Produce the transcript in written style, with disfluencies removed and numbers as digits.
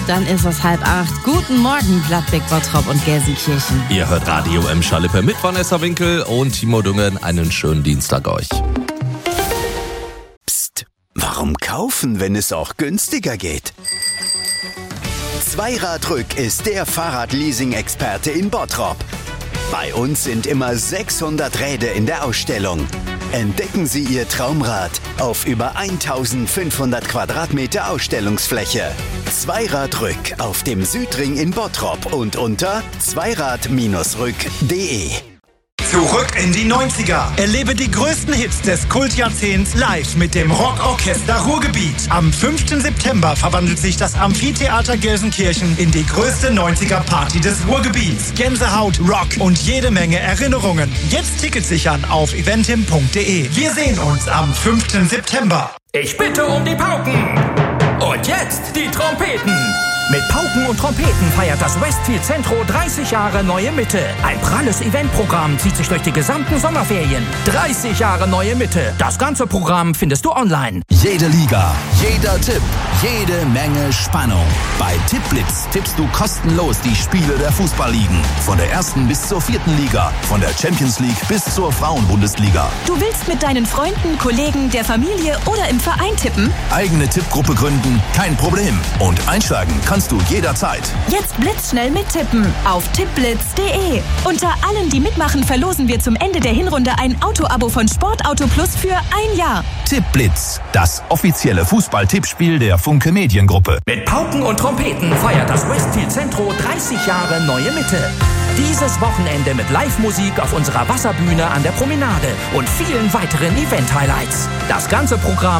dann ist es 7:30. Guten Morgen, Gladbeck, Bottrop und Gelsenkirchen. Ihr hört Radio M. Schalippe mit Vanessa Winkel und Timo Dungen. Einen schönen Dienstag euch. Psst, warum kaufen, wenn es auch günstiger geht? Zweiradrück ist der Fahrradleasing-Experte in Bottrop. Bei uns sind immer 600 Räder in der Ausstellung. Entdecken Sie Ihr Traumrad auf über 1500 Quadratmeter Ausstellungsfläche. Zweiradrück auf dem Südring in Bottrop und unter zweirad-rück.de. Zurück in die 90er. Erlebe die größten Hits des Kultjahrzehnts live mit dem Rockorchester Ruhrgebiet. Am 5. September verwandelt sich das Amphitheater Gelsenkirchen in die größte 90er-Party des Ruhrgebiets. Gänsehaut, Rock und jede Menge Erinnerungen. Jetzt Tickets sichern auf eventim.de. Wir sehen uns am 5. September. Ich bitte um die Pauken. Und jetzt die Trompeten. Mit Pauken und Trompeten feiert das Westfield Centro 30 Jahre Neue Mitte. Ein pralles Eventprogramm zieht sich durch die gesamten Sommerferien. 30 Jahre Neue Mitte. Das ganze Programm findest du online. Jede Liga, jeder Tipp, jede Menge Spannung. Bei Tippblitz tippst du kostenlos die Spiele der Fußballligen. Von der 1. bis zur 4. Liga, von der Champions League bis zur Frauenbundesliga. Du willst mit deinen Freunden, Kollegen, der Familie oder im Verein tippen? Eigene Tippgruppe gründen? Kein Problem. Und einsteigen kannst du jederzeit. Jetzt blitzschnell mittippen auf tippblitz.de. Unter allen, die mitmachen, verlosen wir zum Ende der Hinrunde ein Autoabo von Sportauto Plus für 1 Jahr. Tippblitz, das offizielle Fußball-Tippspiel der Funke Mediengruppe. Mit Pauken und Trompeten feiert das Westfield Centro 30 Jahre Neue Mitte. Dieses Wochenende mit Live-Musik auf unserer Wasserbühne an der Promenade und vielen weiteren Event-Highlights. Das ganze Programm